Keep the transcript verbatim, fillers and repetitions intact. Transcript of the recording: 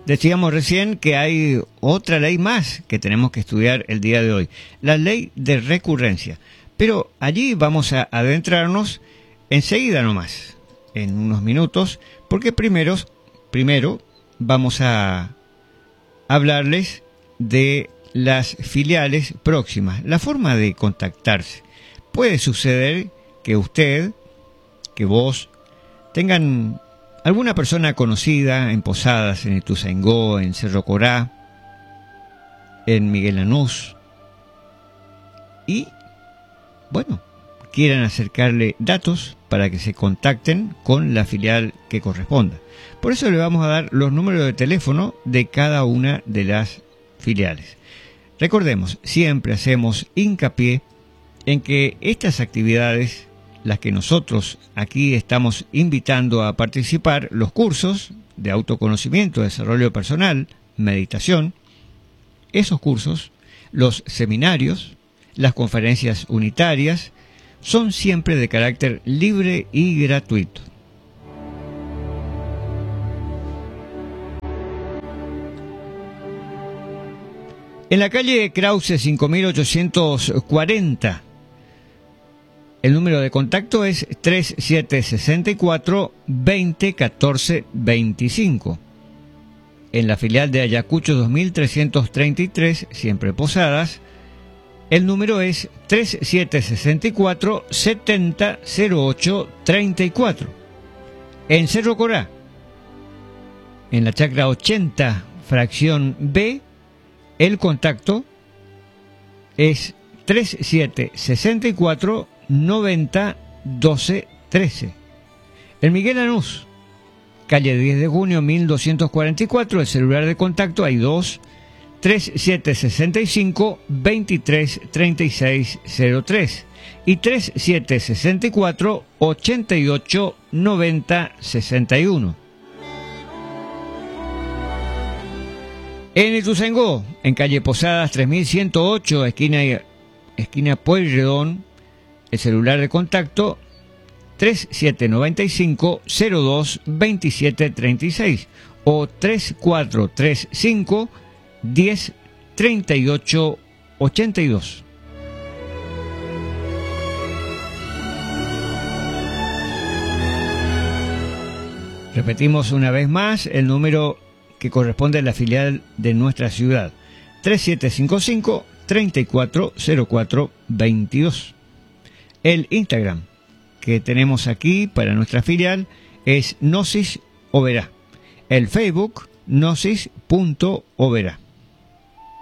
Decíamos recién que hay otra ley más que tenemos que estudiar el día de hoy, la ley de recurrencia. Pero allí vamos a adentrarnos enseguida nomás, en unos minutos, porque primero, primero vamos a hablarles de las filiales próximas, la forma de contactarse. Puede suceder que usted, que vos, tengan alguna persona conocida en Posadas, en Ituzaingó, en Cerro Corá, en Miguel Lanús, y, bueno, quieran acercarle datos para que se contacten con la filial que corresponda. Por eso le vamos a dar los números de teléfono de cada una de las filiales. Recordemos, siempre hacemos hincapié en que estas actividades, las que nosotros aquí estamos invitando a participar, los cursos de autoconocimiento, desarrollo personal, meditación, esos cursos, los seminarios, las conferencias unitarias, son siempre de carácter libre y gratuito. En la calle Krause cinco mil ochocientos cuarenta, el número de contacto es tres siete seis cuatro, veinte, catorce, veinticinco. En la filial de Ayacucho dos mil trescientos treinta y tres, siempre Posadas, el número es tres siete seis cuatro, setenta, cero ocho, treinta y cuatro. En Cerro Corá, en la chacra ochenta, fracción B, el contacto es tres siete seis cuatro, noventa, doce, trece. En Miguel Lanús, calle diez de junio mil doscientos cuarenta y cuatro, el celular de contacto hay dos, tres siete seis cinco, veintitrés, treinta y seis, cero tres y tres siete seis cuatro, ochenta y ocho, noventa, sesenta y uno. En Ituzaingó, en calle Posadas tres mil ciento ocho, esquina, esquina Pueyrredón, el celular de contacto tres siete nueve cinco, cero dos, veintisiete, treinta y seis o tres cuatro tres cinco, diez, treinta y ocho, ochenta y dos. Repetimos una vez más el número que corresponde a la filial de nuestra ciudad, tres siete cinco cinco, treinta y cuatro, cero cuatro, veintidós. El Instagram que tenemos aquí para nuestra filial es Gnosis Oberá. El Facebook, gnosis punto oberá.